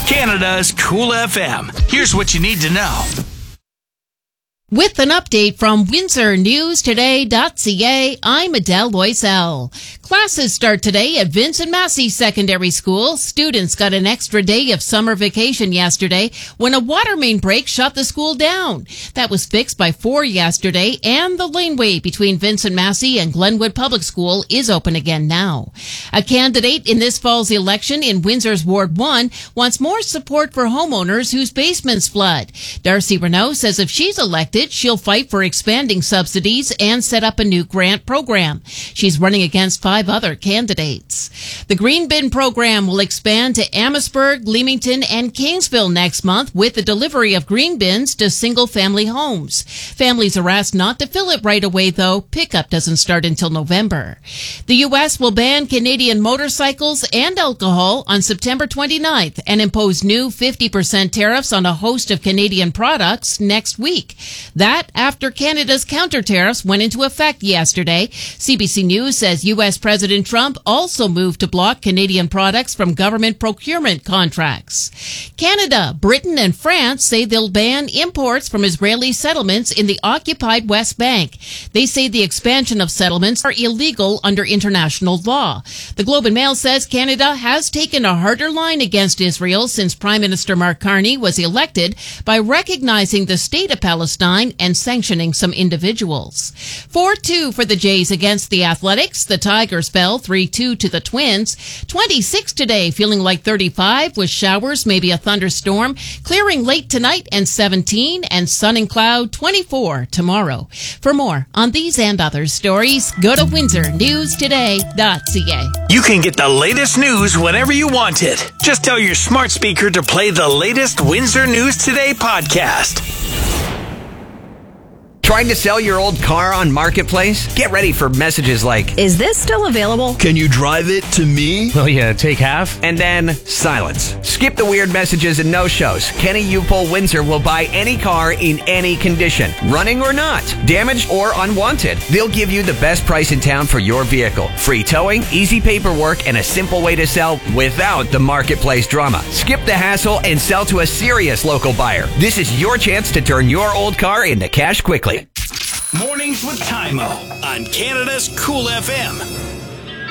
Canada's Cool FM. Here's what you need to know. With an update from WindsorNewsToday.ca, I'm Adele Loisel. Classes start today at Vincent Massey Secondary School. Students got an extra day of summer vacation yesterday when a water main break shut the school down. That was fixed by 4 yesterday, and the laneway between Vincent Massey and Glenwood Public School is open again now. A candidate in this fall's election in Windsor's Ward 1 wants more support for homeowners whose basements flood. Darcy Renault says if she's elected, she'll fight for expanding subsidies and set up a new grant program. She's running against 5 other candidates. The Green Bin program will expand to Amherstburg, Leamington, and Kingsville next month with the delivery of green bins to single-family homes. Families are asked not to fill it right away, though. Pickup doesn't start until November. The U.S. will ban Canadian motorcycles and alcohol on September 29th and impose new 50% tariffs on a host of Canadian products next week. That after Canada's counter tariffs went into effect yesterday. CBC News says U.S. President Trump also moved to block Canadian products from government procurement contracts. Canada, Britain, and France say they'll ban imports from Israeli settlements in the occupied West Bank. They say the expansion of settlements are illegal under international law. The Globe and Mail says Canada has taken a harder line against Israel since Prime Minister Mark Carney was elected by recognizing the state of Palestine and sanctioning some individuals. 4-2 for the Jays against the Athletics. The Tigers fell 3-2 to the Twins. 26 today, feeling like 35 with showers, maybe a thunderstorm. Clearing late tonight and 17, and sun and cloud 24 tomorrow. For more on these and other stories, go to WindsorNewsToday.ca. You can get the latest news whenever you want it. Just tell your smart speaker to play the latest Windsor News Today podcast. Trying to sell your old car on Marketplace? Get ready for messages like, "Is this still available? Can you drive it to me? Will you take half?" And then silence. Skip the weird messages and no-shows. Kenny U-Pole Windsor will buy any car in any condition, running or not, damaged or unwanted. They'll give you the best price in town for your vehicle. Free towing, easy paperwork, and a simple way to sell without the Marketplace drama. Skip the hassle and sell to a serious local buyer. This is your chance to turn your old car into cash quickly. Mornings with Tymo on Canada's Cool FM.